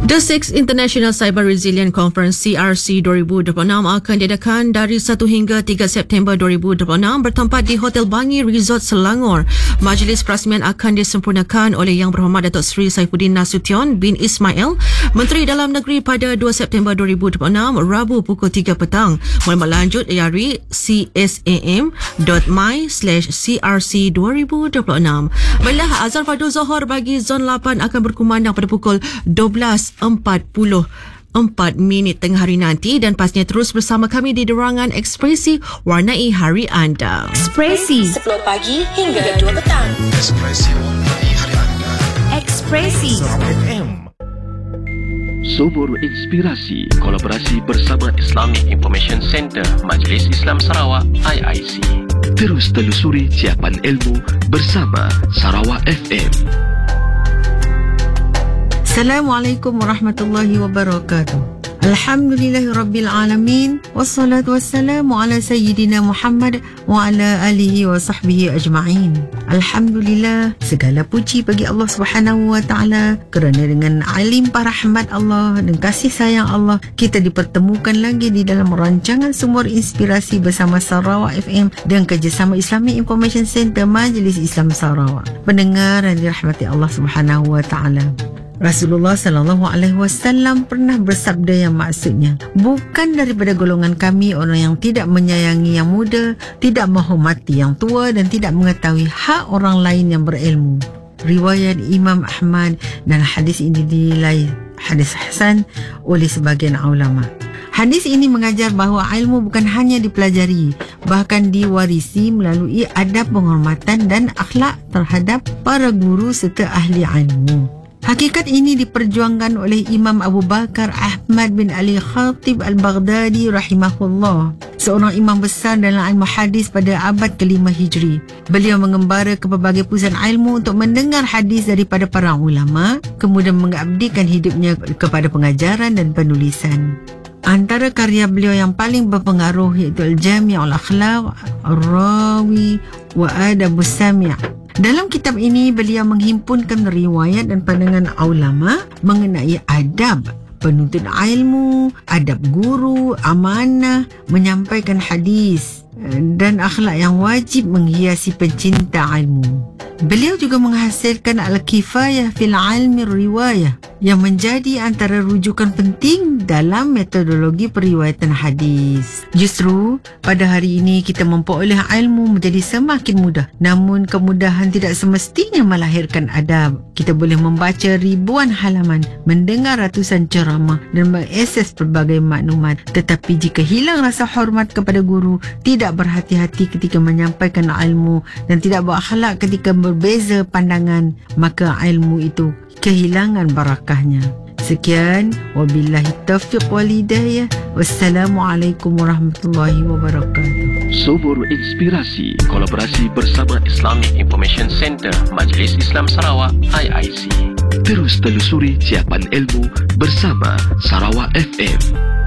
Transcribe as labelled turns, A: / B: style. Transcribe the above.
A: The 6th International Cyber Resilience Conference CRC 2026 akan diadakan dari 1 hingga 3 September 2026 bertempat di Hotel Bangi Resort Selangor. Majlis perasmian akan disempurnakan oleh Yang Berhormat Datuk Seri Saifuddin Nasution bin Ismail, Menteri Dalam Negeri pada 2 September 2026, Rabu pukul 3 petang. Maklumat lanjut layari csam.my/crc2026. Baiklah, azan fardu Zohor bagi Zon 8 akan berkumandang pada pukul 12.44 tengah hari nanti, dan pastinya terus bersama kami di Derangan Ekspresi, warnai hari anda.
B: Ekspresi
C: 10 pagi hingga 2 petang.
D: Ekspresi warnai hari anda.
B: Ekspresi
D: FM.
E: Sumur Inspirasi, kolaborasi bersama Islamic Information Center Majlis Islam Sarawak IIC. Terus telusuri siapan ilmu bersama Sarawak FM.
F: Assalamualaikum warahmatullahi wabarakatuh. Alhamdulillahirabbil alamin, wassalatu wassalamu ala sayyidina Muhammad wa ala alihi wa sahbihi ajma'in. Alhamdulillah, segala puji bagi Allah Subhanahu wa taala kerana dengan limpah rahmat Allah dan kasih sayang Allah kita dipertemukan lagi di dalam rancangan Sumur Inspirasi bersama Sarawak FM dan kerjasama Islamic Information Center Majlis Islam Sarawak. Pendengar yang dirahmati Allah Subhanahu wa taala, Rasulullah sallallahu alaihi wasallam pernah bersabda yang maksudnya, bukan daripada golongan kami orang yang tidak menyayangi yang muda, tidak menghormati yang tua dan tidak mengetahui hak orang lain yang berilmu. Riwayat Imam Ahmad, dan hadis ini dinilai hadis hasan oleh sebahagian ulama. Hadis ini mengajar bahawa ilmu bukan hanya dipelajari, bahkan diwarisi melalui adab penghormatan dan akhlak terhadap para guru serta ahli ilmu. Hakikat ini diperjuangkan oleh Imam Abu Bakar Ahmad bin Ali Khatib Al-Baghdadi rahimahullah, seorang imam besar dalam ilmu hadis pada abad ke-5 Hijri. Beliau mengembara ke pelbagai pusat ilmu untuk mendengar hadis daripada para ulama, kemudian mengabdikan hidupnya kepada pengajaran dan penulisan. Antara karya beliau yang paling berpengaruh iaitu Al-Jami' Al-Akhlaq, Ar-Rawi wa Adabus Sami'. Dalam kitab ini, beliau menghimpunkan riwayat dan pandangan ulama mengenai adab penuntut ilmu, adab guru, amanah, menyampaikan hadis dan akhlak yang wajib menghiasi pencinta ilmu. Beliau juga menghasilkan Al-Kifayah fil Ilmi Riwayah yang menjadi antara rujukan penting dalam metodologi periwayatan hadis. Justru pada hari ini kita memperoleh ilmu menjadi semakin mudah, namun kemudahan tidak semestinya melahirkan adab. Kita boleh membaca ribuan halaman, mendengar ratusan ceramah dan mengakses pelbagai maklumat, tetapi jika hilang rasa hormat kepada guru, tidak berhati-hati ketika menyampaikan ilmu dan tidak berakhlak ketika berbeza pandangan, maka ilmu itu kehilangan barakahnya. Sekian, wabillahi taufiq wal hidayah. Wassalamualaikum warahmatullahi wabarakatuh.
E: Sumur Inspirasi, kolaborasi bersama Islamic Information Center Majlis Islam Sarawak IIC. Terus telusuri siapan ilmu bersama Sarawak FM.